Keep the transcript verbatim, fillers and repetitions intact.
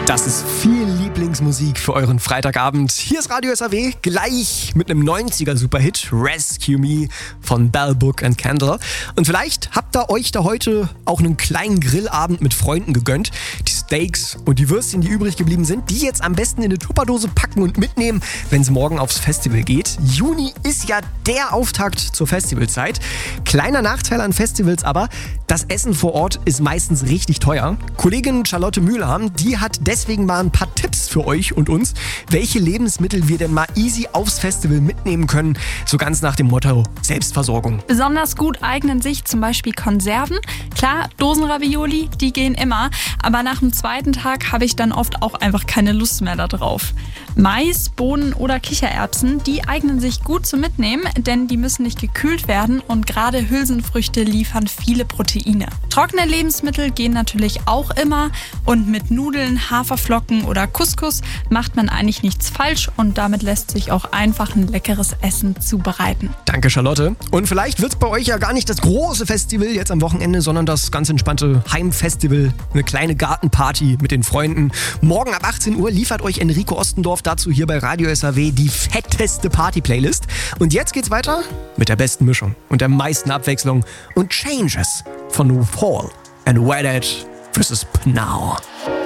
Das ist viel Lieblingsmusik für euren Freitagabend. Hier ist Radio S A W, gleich mit einem neunziger-Superhit, Rescue Me von Bell, Book and Candle. Und vielleicht habt ihr euch da heute auch einen kleinen Grillabend mit Freunden gegönnt. Die Steaks und die Würstchen, die übrig geblieben sind, die jetzt am besten in eine Tupperdose packen und mitnehmen, wenn es morgen aufs Festival geht. Juni ist ja der Auftakt zur Festivalzeit. Kleiner Nachteil an Festivals aber, das Essen vor Ort ist meistens richtig teuer. Kollegin Charlotte Mühlham, die hat deswegen mal ein paar Tipps für euch und uns, welche Lebensmittel wir denn mal easy aufs Festival mitnehmen können, so ganz nach dem Motto Selbstversorgung. Besonders gut eignen sich zum Beispiel Konserven. Klar, Dosenravioli, die gehen immer, aber nach dem zweiten Tag habe ich dann oft auch einfach keine Lust mehr darauf. Mais, Bohnen oder Kichererbsen, die eignen sich gut zum Mitnehmen, denn die müssen nicht gekühlt werden und gerade Hülsenfrüchte liefern viele Proteine. Trockene Lebensmittel gehen natürlich auch immer und mit Nudeln, Haferflocken oder Couscous macht man eigentlich nichts falsch und damit lässt sich auch einfach ein leckeres Essen zubereiten. Danke, Charlotte. Und vielleicht wird es bei euch ja gar nicht das große Festival jetzt am Wochenende, sondern das ganz entspannte Heimfestival, eine kleine Gartenparty mit den Freunden. Morgen ab achtzehn Uhr liefert euch Enrico Ostendorf dazu hier bei Radio S A W die fetteste Party-Playlist. Und jetzt geht's weiter mit der besten Mischung und der meisten Abwechslung und Changes von Fall and Wedded versus Pnau.